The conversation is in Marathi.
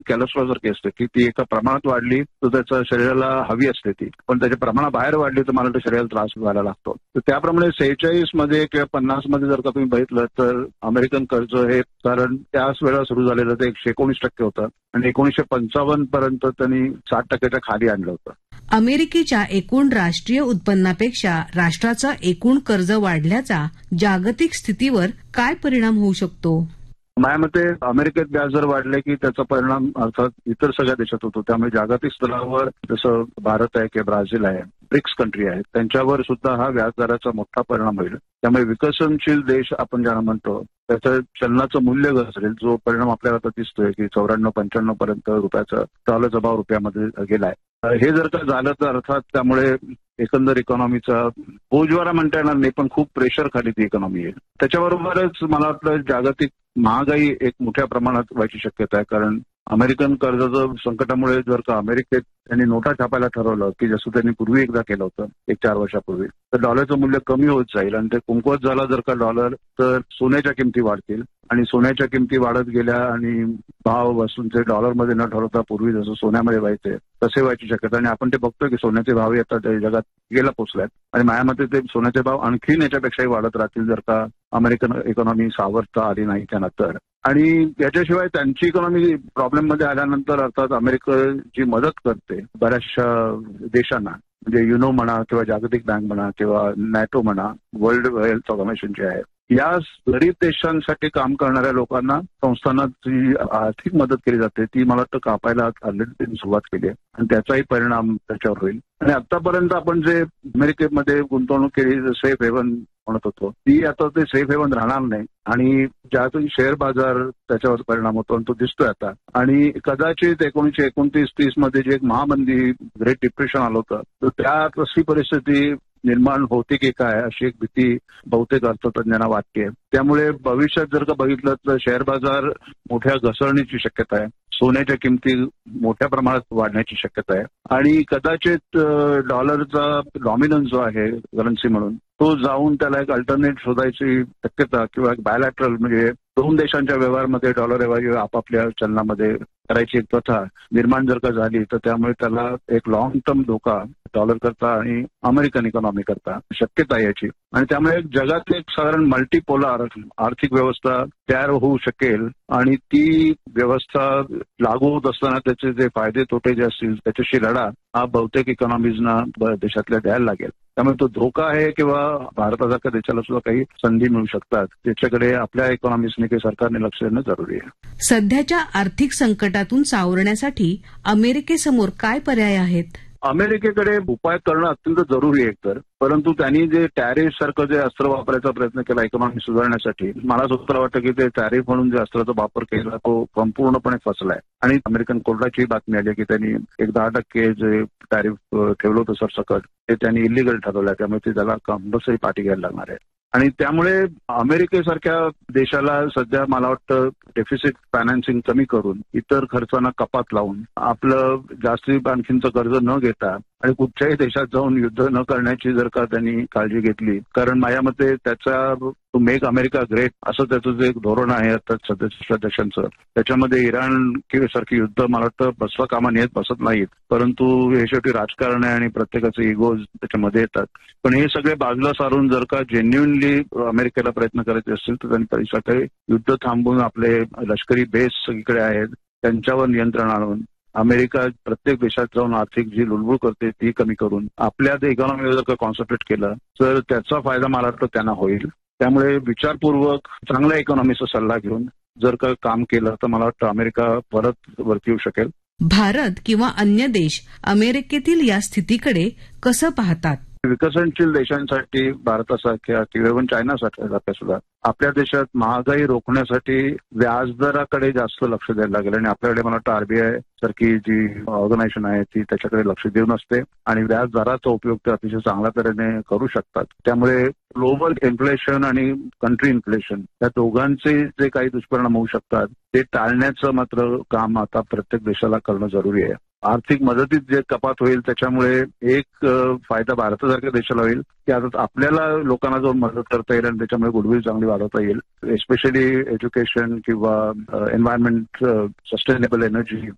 कॅलेस्ट्रॉल सारखी असते की ती एका प्रमाणात वाढली तर त्याच्या शरीराला हवी असते ती, पण त्याच्या प्रमाणाबाहेर वाढली तर मला वाटतं शरीराला त्रास व्हायला लागतो. तर त्याप्रमाणे 46 मध्ये किंवा 50 मध्ये जर का तुम्ही बघितलं तर अमेरिकन कर्ज हे कारण त्याच वेळेला सुरू झालेलं ते 119% होतं आणि 1955 पर्यंत त्यांनी 60%च्या खाली आणलं होतं. अमेरिकेच्या एकूण राष्ट्रीय उत्पन्नापेक्षा राष्ट्राचं एकूण कर्ज वाढल्याचा जागतिक स्थितीवर काय परिणाम होऊ शकतो? माझ्या मते अमेरिकेत व्याजदर वाढले की त्याचा परिणाम अर्थात इतर सगळ्या देशात होतो. त्यामुळे जागतिक स्तरावर जसं भारत आहे किंवा ब्राझील आहे, ब्रिक्स कंट्री आहेत, त्यांच्यावर सुद्धा हा व्याजदराचा मोठा परिणाम होईल. त्यामुळे विकसनशील देश आपण ज्यांना म्हणतो त्याचं चलनाचं मूल्य घसरेल, जो परिणाम आपल्याला आता दिसतोय की 94-95 पर्यंत रुपयाचा डॉलरचा भाव रुपयामध्ये गेलाय. हे जर का झालं तर अर्थात त्यामुळे एकंदर इकॉनॉमीचा बोजवारा म्हणता येणार नाही, पण खूप प्रेशर खाली ती इकॉनॉमी येईल. त्याच्याबरोबरच मला वाटतं जागतिक महागाई एक मोठ्या प्रमाणात व्हायची शक्यता आहे. कारण अमेरिकन कर्जाचं संकटामुळे जर का अमेरिकेत त्यांनी नोटा छापायला ठरवलं की जसं त्यांनी पूर्वी एकदा केलं होतं 1-4 वर्षापूर्वी, तर डॉलरचं मूल्य कमी होत जाईल आणि ते कमकुवत झाला जर का डॉलर तर सोन्याच्या किमती वाढतील आणि सोन्याच्या किमती वाढत गेल्या आणि भाव वस्तूंचे डॉलरमध्ये न ठरवता पूर्वी जसं सोन्यामध्ये व्हायचे तसे व्हायची शक्यता. आणि आपण ते बघतोय की सोन्याचे भावही आता जगात गेला पोचल्यात आणि माझ्या मते ते सोन्याचे भाव आणखीन याच्यापेक्षाही वाढत राहतील जर का अमेरिकन इकॉनॉमी सावरता आली नाही त्यानंतर. आणि याच्याशिवाय त्यांची इकॉनॉमी प्रॉब्लेम मध्ये आल्यानंतर अर्थात अमेरिका जी मदत करते बऱ्याचशा देशांना, म्हणजे युनो म्हणा किंवा जागतिक बँक म्हणा किंवा नॅटो म्हणा, वर्ल्ड हेल्थ ऑर्गनायझेशन जे आहे, या गरीब देशांसाठी काम करणाऱ्या लोकांना संस्थांना जी आर्थिक मदत केली जाते ती मला वाटतं कापायला ऑलरेडी त्यांनी सुरुवात केली आहे आणि त्याचाही परिणाम त्याच्यावर होईल. आणि आतापर्यंत आपण जे अमेरिकेमध्ये गुंतवणूक केली सेफ हेवन म्हणत होतो, ती आता ते सेफ हेवन राहणार नाही आणि ज्यातून शेअर बाजार त्याच्यावर परिणाम होतो आणि तो दिसतोय आता. आणि कदाचित 1929-30 मध्ये जे एक महामंदी ग्रेट डिप्रेशन आलं होतं तर त्या तशी परिस्थिती निर्माण होते की काय अशी एक भीती बहुतेक अर्थतज्ञांना वाटते. त्यामुळे भविष्यात जर का बघितलं तर शेअर बाजार मोठ्या घसरण्याची शक्यता आहे, सोन्याच्या किमती मोठ्या प्रमाणात वाढण्याची शक्यता आहे आणि कदाचित डॉलरचा डॉमिनन्स जो आहे करन्सी म्हणून तो जाऊन त्याला एक अल्टरनेट शोधायची शक्यता किंवा एक बायलॅटरल म्हणजे दोन देशांच्या व्यवहारामध्ये डॉलर आपापल्या चलनामध्ये करायची एक प्रथा निर्माण जर का झाली तर त्यामुळे त्याला एक लॉंग टर्म धोका डॉलर करता आणि अमेरिकन इकॉनॉमी करता शक्यता आहे याची. आणि त्यामुळे जगात एक साधारण मल्टीपोलार आर्थिक व्यवस्था तयार होऊ शकेल आणि ती व्यवस्था लागू होत असताना त्याचे जे फायदे तोटे जे असतील त्याच्याशी लढा हा बहुतेक इकॉनॉमीजना देशातल्या द्यायला लागेल. त्यामुळे तो धोका आहे किंवा भारतासारख्या देशाला सुद्धा काही संधी मिळू शकतात, त्याच्याकडे आपल्या इकॉनॉमिस्टने काही सरकारने लक्ष देणं जरुरी आहे. सध्याच्या आर्थिक संकटातून सावरण्यासाठी अमेरिकेसमोर काय पर्याय आहेत? अमेरिकेकडे उपाय करणं अत्यंत जरुरी आहे एकतर, परंतु त्यांनी जे टॅरिफ सारखं जे अस्त्र वापरायचा प्रयत्न केला इकॉनॉमी सुधारण्यासाठी, मला स्वतःला वाटतं की ते टॅरिफ म्हणून जे अस्त्राचा वापर केला तो संपूर्णपणे फसलाय. आणि अमेरिकन कोर्टाची बातमी आली की त्यांनी एक 10% जे टॅरिफ ठेवलं होतं सरसकट ते त्यांनी इलिगल ठरवलं, त्यामुळे ते त्याला कंपल्सरी पाठी घ्यायला लागणार आहे. आणि त्यामुळे अमेरिकेसारख्या देशाला सध्या मला वाटतं डेफिसिट फायनान्सिंग कमी करून इतर खर्चांना कपात लावून आपलं जास्ती आणखीनचं कर्ज न घेता आणि कुठच्याही देशात जाऊन युद्ध न करण्याची जर का त्यांनी काळजी घेतली, कारण माझ्या मते त्याचा टू मेक अमेरिका ग्रेट असं त्याचं जे एक धोरण आहे आता सध्याच्या देशांचं, त्याच्यामध्ये इराण सारखी युद्ध मला वाटतं बसवा कामा येत बसत नाहीत, परंतु हे शेवटी राजकारण आहे आणि प्रत्येकाचे इगोज त्याच्यामध्ये येतात. पण हे सगळे बाजूला सारून जर का जेन्युनली अमेरिकेला प्रयत्न करायचे असतील तर त्यांनी परिसराकडे युद्ध थांबवून आपले लष्करी बेस सगळीकडे आहेत त्यांच्यावर नियंत्रण आणून अमेरिका प्रत्येक देशात जाऊन आर्थिक जी लुडबुड करते ती कमी करून आपल्या इकॉनॉमीवर जर का कॉन्सन्ट्रेट केलं तर त्याचा फायदा मला वाटतं त्यांना होईल. त्यामुळे विचारपूर्वक चांगल्या इकॉनॉमीचा सल्ला घेऊन जर का काम केलं तर मला वाटतं अमेरिका परत वरती येऊ शकेल. भारत किंवा अन्य देश अमेरिकेतील या स्थितीकडे कसं पाहतात? विकसनशील देशांसाठी भारतासारख्या किंवा चायनासारख्या सुद्धा आपल्या देशात महागाई रोखण्यासाठी व्याजदराकडे जास्त लक्ष द्यायला लागेल आणि आपल्याकडे मला वाटतं आरबीआय सारखी जी ऑर्गनायझेशन आहे ती त्याच्याकडे लक्ष देऊन असते आणि व्याजदराचा उपयोग ते अतिशय चांगल्या तऱ्हेने करू शकतात. त्यामुळे ग्लोबल इन्फ्लेशन आणि कंट्री इन्फ्लेशन या दोघांचे जे काही दुष्परिणाम होऊ शकतात ते टाळण्याचं मात्र काम आता प्रत्येक देशाला करणं जरुरी आहे. आर्थिक मदतीत जे कपात होईल त्याच्यामुळे एक फायदा भारतासारख्या देशाला होईल की आता आपल्याला लोकांना जाऊन मदत करता येईल आणि त्याच्यामुळे गुडविल चांगली वाढवता येईल. एस्पेशली एज्युकेशन किंवा एन्व्हायरमेंट, सस्टेनेबल एनर्जी